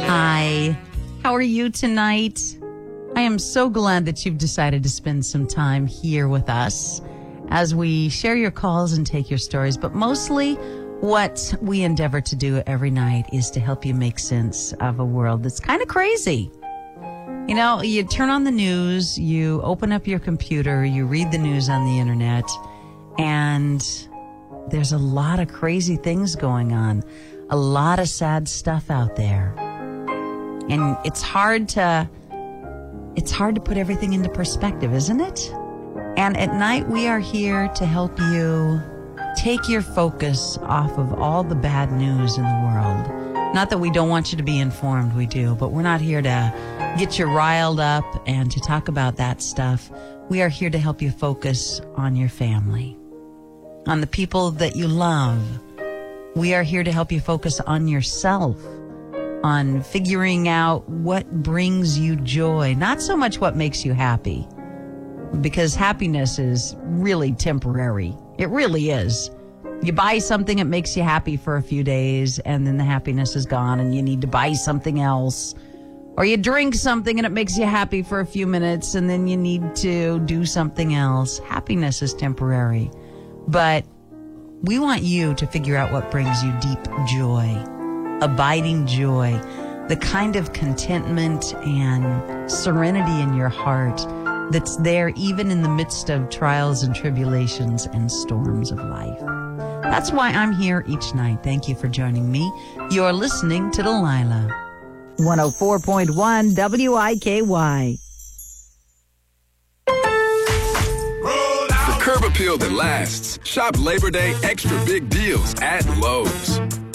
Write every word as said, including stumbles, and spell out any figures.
Hi. How are you tonight? I am so glad that you've decided to spend some time here with us as we share your calls and take your stories. But mostly what we endeavor to do every night is to help you make sense of a world that's kind of crazy. You know, you turn on the news, you open up your computer, you read the news on the internet, and there's a lot of crazy things going on, a lot of sad stuff out there. And it's hard to it's hard to put everything into perspective, isn't it? And at night we are here to help you take your focus off of all the bad news in the world. Not that we don't want you to be informed, we do, but we're not here to get you riled up and to talk about that stuff. We are here to help you focus on your family, on the people that you love. We are here to help you focus on yourself, on figuring out what brings you joy, not so much what makes you happy, because happiness is really temporary. It really is. You buy something, it makes you happy for a few days, and then the happiness is gone and you need to buy something else. Or you drink something and it makes you happy for a few minutes and then you need to do something else. Happiness is temporary. But we want you to figure out what brings you deep joy, abiding joy, the kind of contentment and serenity in your heart that's there even in the midst of trials and tribulations and storms of life. That's why I'm here each night. Thank you for joining me. You're listening to Delilah. one oh four point one W I K Y. The curb appeal that lasts. Shop Labor Day extra big deals at Lowe's.